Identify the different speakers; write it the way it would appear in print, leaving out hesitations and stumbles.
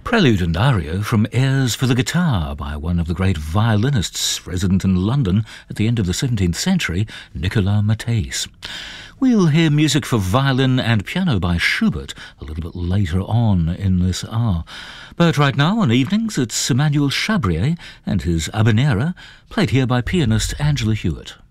Speaker 1: Prelude and aria from Airs for the Guitar by one of the great violinists resident in London at the end of the 17th century, Nicolas Mattès. We'll hear music for violin and piano by Schubert a little bit later on in this hour. But right now, on evenings, it's Emmanuel Chabrier and his Habanera, played here by pianist Angela Hewitt.